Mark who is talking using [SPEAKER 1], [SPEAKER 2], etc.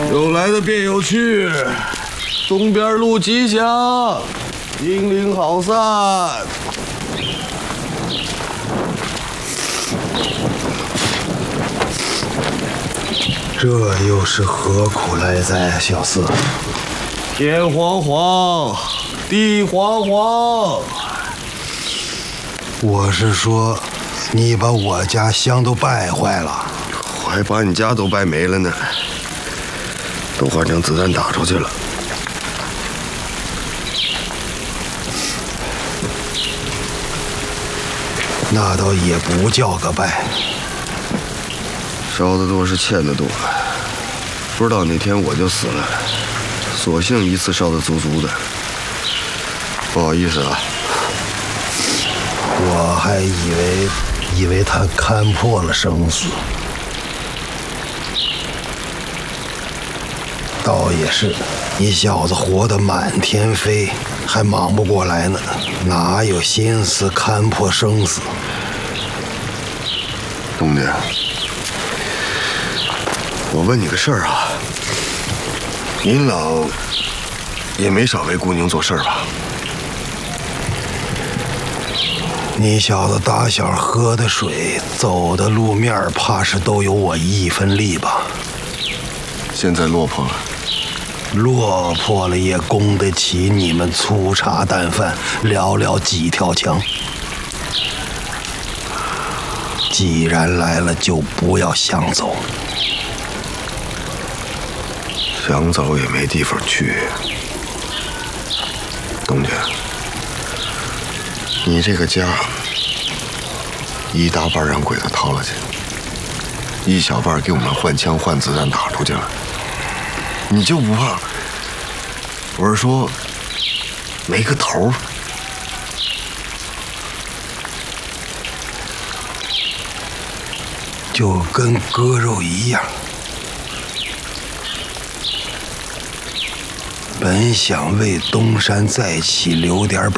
[SPEAKER 1] 有来的便有去，东边路吉祥，英灵好散。
[SPEAKER 2] 这又是何苦来哉，小四？
[SPEAKER 1] 天黄黄，地黄黄。
[SPEAKER 2] 我是说，你把我家香都败坏了。
[SPEAKER 1] 我还把你家都败没了呢，都换成子弹打出去了。
[SPEAKER 2] 那倒也不叫个败。
[SPEAKER 1] 烧得多是欠的多，不知道哪天我就死了，索性一次烧得足足的。不好意思啊。
[SPEAKER 2] 我还以为他看破了生死。倒也是，你小子活得满天飞，还忙不过来呢，哪有心思看破生死？
[SPEAKER 1] 东家，我问你个事儿啊，您老也没少为姑娘做事儿吧？
[SPEAKER 2] 你小子打小喝的水，走的路面，怕是都有我1分力吧？
[SPEAKER 1] 现在落魄了。
[SPEAKER 2] 落魄了也供得起你们粗茶淡饭，寥寥几条枪。既然来了，就不要想走。
[SPEAKER 1] 想走也没地方去。东家，你这个家，一大半让鬼子掏了去，一小半给我们换枪换子弹打出去了。你就不怕？我是说，没个头。
[SPEAKER 2] 就跟割肉一样。本想为东山再起留点